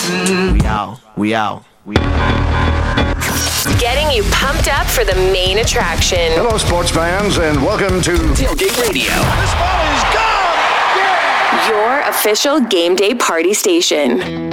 We out. Getting you pumped up for the main attraction. Hello, sports fans, and welcome to Tailgate Radio. This ball is gone! Yeah! Your official game day party station.